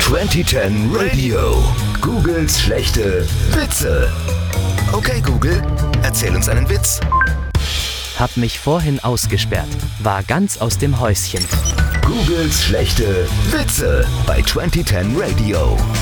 2010 Radio. Googles schlechte Witze. Okay, Google, erzähl uns einen Witz. Hab mich vorhin ausgesperrt, war ganz aus dem Häuschen. Googles schlechte Witze bei 2010 Radio.